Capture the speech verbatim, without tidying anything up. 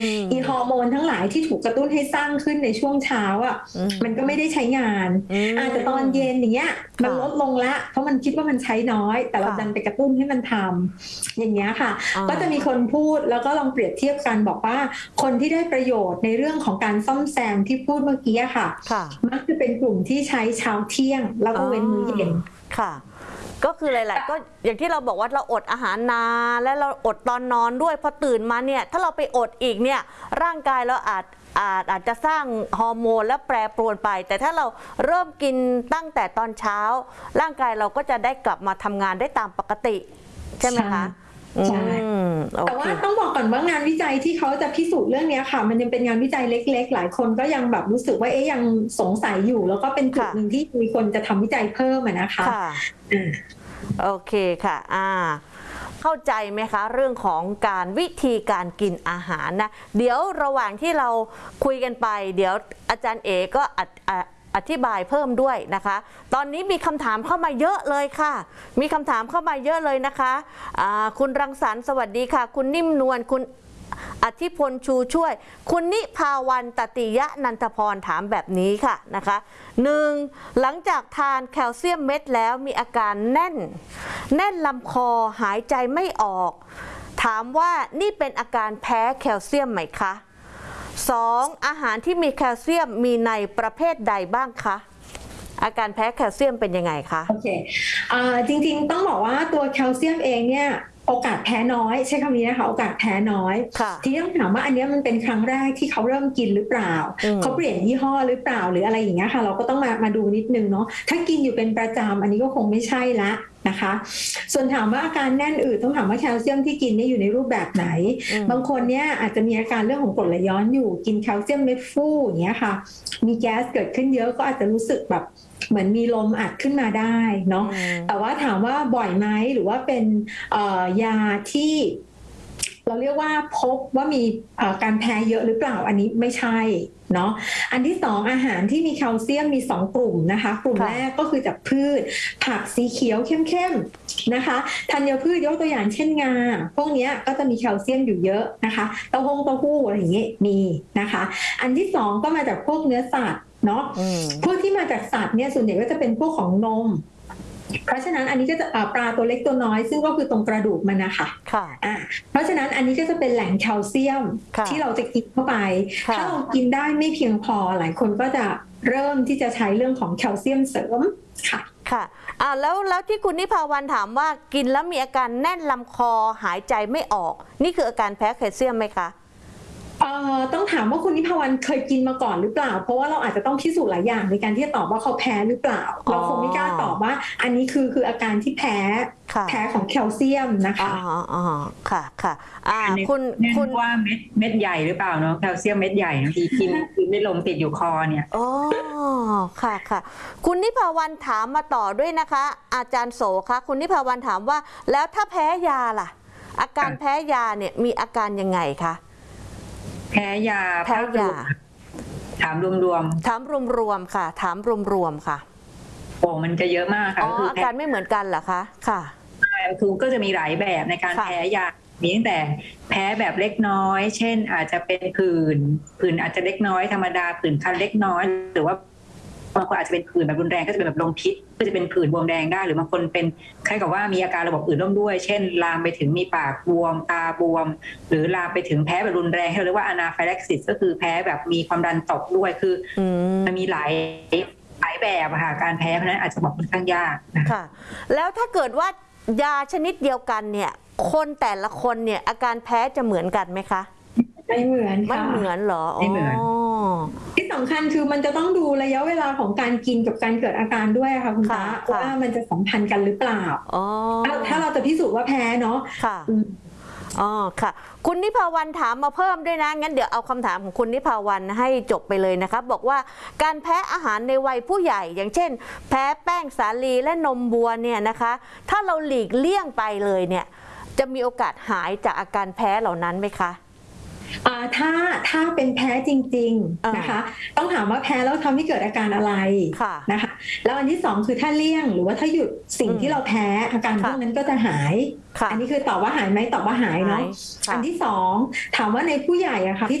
อีฮอร์โมนทั้งหลายที่ถูกกระตุ้นให้สร้างขึ้นในช่วงเช้าอ่ะมันก็ไม่ได้ใช้งานแต่ตอนเย็นอย่างเงี้ยมันลดลงละเพราะมันคิดว่ามันใช้น้อยแต่เราดันไปกระตุ้นให้มันทำอย่างเงี้ยค่ะก็จะมีคนพูดแล้วก็ลองเปรียบเทียบกันบอกว่าคนที่ได้ประโยชน์ในเรื่องของการซ่อมแซมที่พูดเมื่อกี้ค่ะมักจะเป็นกลุ่มที่ใช้เช้าเที่ยงแล้วก็เว้นมื้อเย็นค่ะก็คือหลายๆก็อย่างที่เราบอกว่าเราอดอาหารนานและเราอดตอนนอนด้วยพอตื่นมาเนี่ยถ้าเราไปอดอีกเนี่ยร่างกายเราอาจอาจอาจจะสร้างฮอร์โมนและแปรปรวนไปแต่ถ้าเราเริ่มกินตั้งแต่ตอนเช้าร่างกายเราก็จะได้กลับมาทำงานได้ตามปกติใช่ไหมคะใช่แต่ว่าต้องบอกก่อนว่างานวิจัยที่เขาจะพิสูจน์เรื่องนี้ค่ะมันยังเป็นงานวิจัยเล็กๆหลายคนก็ยังแบบรู้สึกว่าเอ๊ยยังสงสัยอยู่แล้วก็เป็นจุดหนึ่งที่มีคนจะทำวิจัยเพิ่มนะคะโอเคค่ะอ่าเข้าใจไหมคะเรื่องของการวิธีการกินอาหารนะเดี๋ยวระหว่างที่เราคุยกันไปเดี๋ยวอาจารย์เอก็อธิบายเพิ่มด้วยนะคะตอนนี้มีคำถามเข้ามาเยอะเลยค่ะมีคำถามเข้ามาเยอะเลยนะคะะคุณรังสรรค์สวัสดีค่ะคุณนิ่มนวลคุณอธิพลชูช่วยคุณนิภาวันตติยะนันทพรถามแบบนี้ค่ะนะคะหนึ่งหลังจากทานแคลเซียมเม็ดแล้วมีอาการแน่นแน่นลำคอหายใจไม่ออกถามว่านี่เป็นอาการแพ้แคลเซียมไหมคะสองอาหารที่มีแคลเซียมมีในประเภทใดบ้างคะอาการแพ้แคลเซียมเป็นยังไงคะโอเคจริงๆต้องบอกว่าตัวแคลเซียมเองเนี่ยโอกาสแพ้น้อยใช้คำนี้นะคะโอกาสแพ้น้อยที่ต้องถามว่าอันนี้มันเป็นครั้งแรกที่เขาเริ่มกินหรือเปล่าเขาเปลี่ยนยี่ห้อหรือเปล่าหรืออะไรอย่างเงี้ยค่ะเราก็ต้องมามาดูนิดนึงเนาะถ้ากินอยู่เป็นประจำอันนี้ก็คงไม่ใช่ละนะคะส่วนถามว่าอาการแน่นอืดต้องถามว่าแคลเซียมที่กินนี่อยู่ในรูปแบบไหนบางคนเนี่ยอาจจะมีอาการเรื่องของกรดไหลย้อนอยู่กินแคลเซียมเม็ดฟูอย่างเงี้ยค่ะมีแก๊สเกิดขึ้นเยอะก็อาจจะรู้สึกแบบเหมือนมีลมอัดขึ้นมาได้เนาะแต่ว่าถามว่าบ่อยไหมหรือว่าเป็นยาที่เราเรียกว่าพบว่ามีการแพ้เยอะหรือเปล่าอันนี้ไม่ใช่เนาะอันที่สองอาหารที่มีแคลเซียมมีสองกลุ่มนะคะกลุ่มแรกก็คือจากพืชผักสีเขียวเข้มๆนะคะธัญพืชยกตัวอย่างเช่นงาพวกนี้ก็จะมีแคลเซียมอยู่เยอะนะคะเต้าหู้เต้าหู้อะไรอย่างเงี้ยมีนะคะอันที่สองก็มาจากพวกเนื้อสัตว์เนาะพวกที่มาจากสัตว์เนี่ยส่วนใหญ่ก็จะเป็นพวกของนมเพราะฉะนั้นอันนี้ก็จะปลาตัวเล็กตัวน้อยซึ่งก็คือตรงกระดูกมันนะคะค่ะอ่าเพราะฉะนั้นอันนี้ก็จะเป็นแหล่งแคลเซียมที่เราจะกินเข้าไปถ้าเรากินได้ไม่เพียงพอหลายคนก็จะเริ่มที่จะใช้เรื่องของแคลเซียมเสริมค่ะค่ะอ่าแล้วแล้วที่คุณนิพาวันถามว่ากินแล้วมีอาการแน่นลำคอหายใจไม่ออกนี่คืออาการแพ้แคลเซียมไหมคะเอ่อต้องถามว่าคุณนิพาวันเคยกินมาก่อนหรือเปล่าเพราะว่าเราอาจจะต้องพิสูจน์หลายอย่างในการที่จะตอบว่าเขาแพ้หรือเปล่าเราคงไม่กล้าตอบว่าอันนี้คือคืออาการที่แพ้แพ้ของแคลเซียมนะคะอ๋ออ๋อค่ะค่ะอ่าคุณคุณว่าเม็ดเม็ดใหญ่หรือเปล่าเนาะแคลเซียมเม็ดใหญ่บางทีกินกินไม่ลงติดอยู่คอเนี่ยอ๋อค่ะค่ะคุณนิพาวันถามมาต่อด้วยนะคะอาจารย์โสคะคุณนิพาวันถามว่าแล้วถ้าแพ้ยาล่ะอาการแพ้ยาเนี่ยมีอาการยังไงคะแพ้ยาแพ้ยาถามรวมๆถามรวมๆค่ะถามรวมๆค่ะโอ้มันจะเยอะมากค่ะคืออาการไม่เหมือนกันเหรอคะค่ะคือก็จะมีหลายแบบในการแพ้ยามีตั้งแต่แพ้แบบเล็กน้อยเช่นอาจจะเป็นผื่นผื่นอาจจะเล็กน้อยธรรมดาผื่นคันเล็กน้อยหรือว่าบางคนอาจจะเป็นผื่นแบบรุนแรงก็จะเป็นแบบลงพิษก็จะเป็นผื่นบวมแดงได้หรือบางคนเป็นคล้ายกับว่ามีอาการระบบอื่นร่วมด้วยเช่นลามไปถึงมีปากบวมตาบวมหรือลามไปถึงแพ้แบบรุนแรงที่เราเรียกว่าอนาไฟแล็กซิสก็คือแพ้แบบมีความดันตกด้วยคือมันมีหลายหลายแบบค่ะการแพ้เพราะนั้นอาจจะบอกค่อนข้างยากค่ะแล้วถ้าเกิดว่ายาชนิดเดียวกันเนี่ยคนแต่ละคนเนี่ยอาการแพ้จะเหมือนกันไหมคะไม่เหมือนไม่เหมือนเหรอไม่เหมือนที่สำคัญคือมันจะต้องดูระยะเวลาของการกินกับการเกิดอาการด้วยค่ะคุณตาว่ามันจะสัมพันธ์กันหรือเปล่าถ้าเราจะพิสูจน์ว่าแพ้เนาะค่ะอ๋อค่ะคุณนิพาวันถามมาเพิ่มด้วยนะงั้นเดี๋ยวเอาคำถามของคุณนิพาวันให้จบไปเลยนะคะบอกว่าการแพ้อาหารในวัยผู้ใหญ่อย่างเช่นแพ้แป้งสาลีและนมบัวเนี่ยนะคะถ้าเราหลีกเลี่ยงไปเลยเนี่ยจะมีโอกาสหายจากอาการแพ้เหล่านั้นไหมคะถ้าถ้าเป็นแพ้จริงๆนะคะต้องถามว่าแพ้แล้วทำให้เกิดอาการอะไรนะคะแล้วอันที่สองคือถ้าเลี่ยงหรือว่าถ้าหยุดสิ่งที่เราแพ้อาการพวกนั้นก็จะหายอันนี้คือตอบว่าหายไหมตอบว่าหายเนาะอันที่สองถามว่าในผู้ใหญ่อะค่ะที่